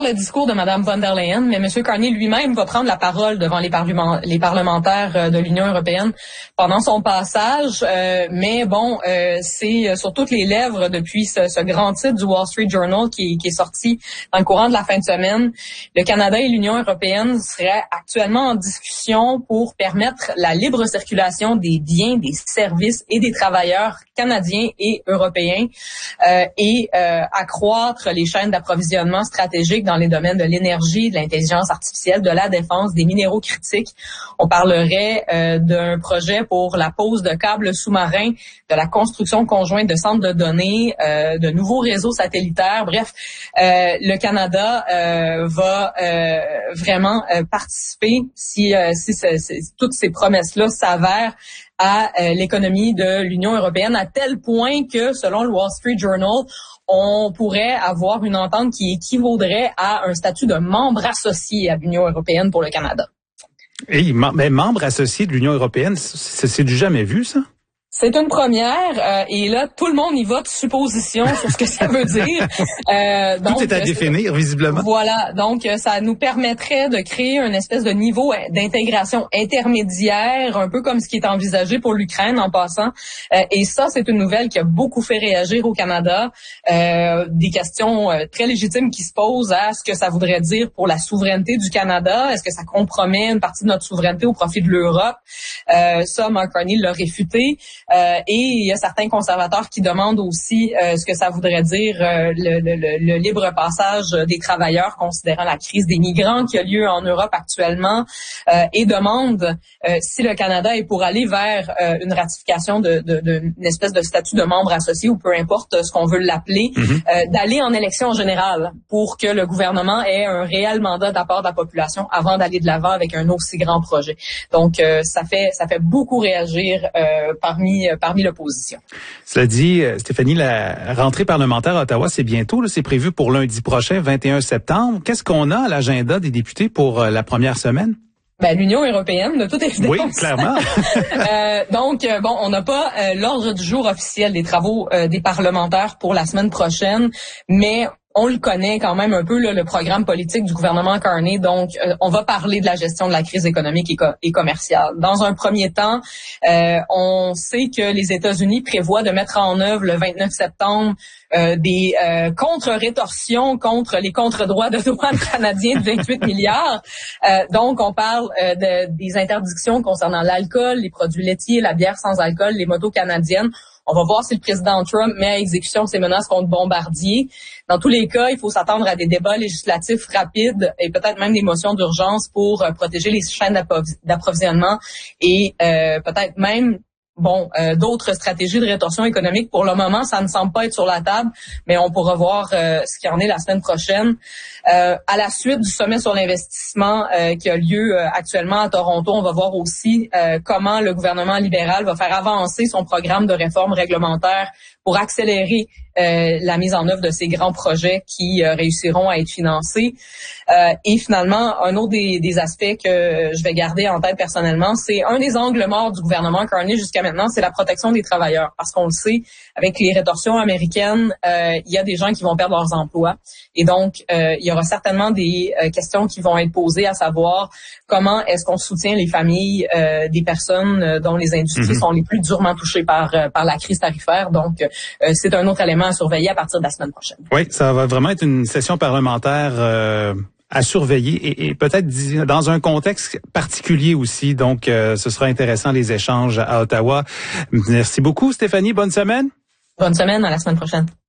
Le discours de Mme von der Leyen, mais M. Carney lui-même va prendre la parole devant les parlementaires de l'Union européenne pendant son passage. Mais bon, c'est sur toutes les lèvres depuis ce grand titre du Wall Street Journal qui est sorti dans le courant de la fin de semaine. Le Canada et l'Union européenne seraient actuellement en discussion pour permettre la libre circulation des biens, des services et des travailleurs canadiens et européens et accroître les chaînes d'approvisionnement stratégiques dans les domaines de l'énergie, de l'intelligence artificielle, de la défense, des minéraux critiques. On parlerait d'un projet pour la pose de câbles sous-marins, de la construction conjointe de centres de données, de nouveaux réseaux satellitaires. Bref, le Canada va vraiment participer si toutes ces promesses-là s'avèrent à l'économie de l'Union européenne, à tel point que, selon le Wall Street Journal, on pourrait avoir une entente qui équivaudrait à un statut de membre associé à l'Union européenne pour le Canada. Mais membre associé de l'Union européenne, c'est du jamais vu, ça? C'est une première, et là, tout le monde y va de supposition sur ce que ça veut dire. Donc, tout est à définir, visiblement. Voilà, donc ça nous permettrait de créer une espèce de niveau d'intégration intermédiaire, un peu comme ce qui est envisagé pour l'Ukraine en passant. Et ça, c'est une nouvelle qui a beaucoup fait réagir au Canada. Des questions très légitimes qui se posent à ce que ça voudrait dire pour la souveraineté du Canada. Est-ce que ça compromet une partie de notre souveraineté au profit de l'Europe? Ça, Mark Carney l'a réfuté. Et il y a certains conservateurs qui demandent aussi ce que ça voudrait dire le libre passage des travailleurs, considérant la crise des migrants qui a lieu en Europe actuellement, et demandent si le Canada est pour aller vers une ratification d'une espèce de statut de membre associé, ou peu importe ce qu'on veut l'appeler, d'aller en élection générale pour que le gouvernement ait un réel mandat d'apport de la population avant d'aller de l'avant avec un aussi grand projet. Donc ça fait beaucoup réagir parmi l'opposition. Cela dit, Stéphanie, la rentrée parlementaire à Ottawa, c'est bientôt, là, c'est prévu pour lundi prochain, 21 septembre. Qu'est-ce qu'on a à l'agenda des députés pour la première semaine? L'Union européenne, de toute évidence. Oui, clairement. Donc, on n'a pas l'ordre du jour officiel des travaux des parlementaires pour la semaine prochaine, mais on le connaît quand même un peu, là, le programme politique du gouvernement Carney. Donc, on va parler de la gestion de la crise économique et commerciale. Dans un premier temps, on sait que les États-Unis prévoient de mettre en œuvre le 29 septembre des contre-rétorsions contre les contre-droits de douane canadiens de 28 milliards. Donc, on parle des interdictions concernant l'alcool, les produits laitiers, la bière sans alcool, les motos canadiennes. On va voir si le président Trump met à exécution ses menaces contre Bombardier. Dans tous les cas, il faut s'attendre à des débats législatifs rapides et peut-être même des motions d'urgence pour protéger les chaînes d'approvisionnement et peut-être même d'autres stratégies de rétorsion économique. Pour le moment, ça ne semble pas être sur la table, mais on pourra voir ce qu'il y en est la semaine prochaine. À la suite du sommet sur l'investissement qui a lieu actuellement à Toronto, on va voir aussi comment le gouvernement libéral va faire avancer son programme de réforme réglementaire pour accélérer la mise en œuvre de ces grands projets qui réussiront à être financés. Et finalement, un autre des aspects que je vais garder en tête personnellement, c'est un des angles morts du gouvernement Carney jusqu'à maintenant, c'est la protection des travailleurs. Parce qu'on le sait, avec les rétorsions américaines, il y a des gens qui vont perdre leurs emplois. Et donc, il y aura certainement des questions qui vont être posées, à savoir comment est-ce qu'on soutient les familles des personnes dont les industries sont les plus durement touchées par la crise tarifaire. Donc, c'est un autre élément à surveiller à partir de la semaine prochaine. Oui, ça va vraiment être une session parlementaire à surveiller et peut-être dans un contexte particulier aussi. Donc, ce sera intéressant les échanges à Ottawa. Merci beaucoup, Stéphanie. Bonne semaine. Bonne semaine, à la semaine prochaine.